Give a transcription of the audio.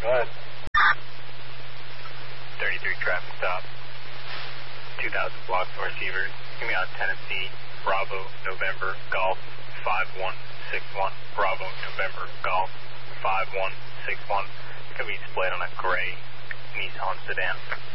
Go ahead. 33 traffic stop. 2000 block receiver. Give me on Tennessee. Bravo, November, Golf, 5161. Bravo, November, Golf, 5161. Could be split on a gray Nissan sedan.